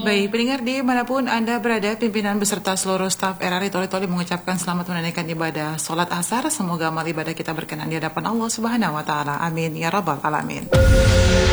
Baik, pendengar dimanapun Anda berada, pimpinan beserta seluruh staf RRI Toli mengucapkan selamat menunaikan ibadah sholat asar. Semoga amal ibadah kita berkenan di hadapan Allah Subhanahu wa Ta'ala. Amin ya Rabbal Alamin.